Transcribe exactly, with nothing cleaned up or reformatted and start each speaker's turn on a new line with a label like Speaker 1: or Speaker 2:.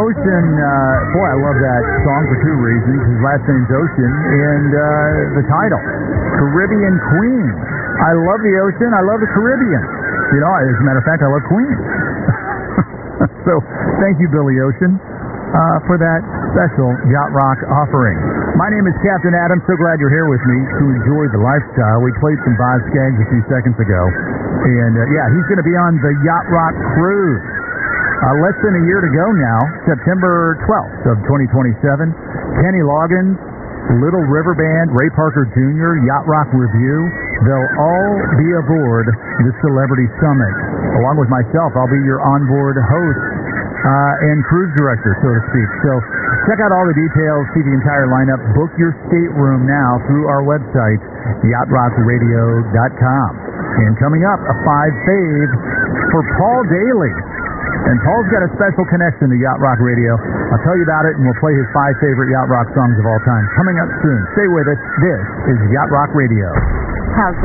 Speaker 1: Ocean, uh, boy, I love that song for two reasons. His last name's Ocean, and uh, the title, Caribbean Queen. I love the ocean. I love the Caribbean. You know, as a matter of fact, I love Queen. So, thank you, Billy Ocean, uh, for that special Yacht Rock offering. My name is Captain Adam. So glad you're here with me to enjoy the lifestyle. We played some Boz Scaggs a few seconds ago. And, uh, yeah, he's going to be on the Yacht Rock cruise. Uh, less than a year to go now, September twelfth of twenty twenty-seven. Kenny Loggins, Little River Band, Ray Parker Junior, Yacht Rock Review. They'll all be aboard the Celebrity Summit. Along with myself, I'll be your onboard host uh, and cruise director, so to speak. So check out all the details, see the entire lineup, book your stateroom now through our website, yacht rock radio dot com. And coming up, a five fave for Paul Daly. And Paul's got a special connection to Yacht Rock Radio. I'll tell you about it, and we'll play his five favorite Yacht Rock songs of all time. Coming up soon. Stay with us. This is Yacht Rock Radio.
Speaker 2: How's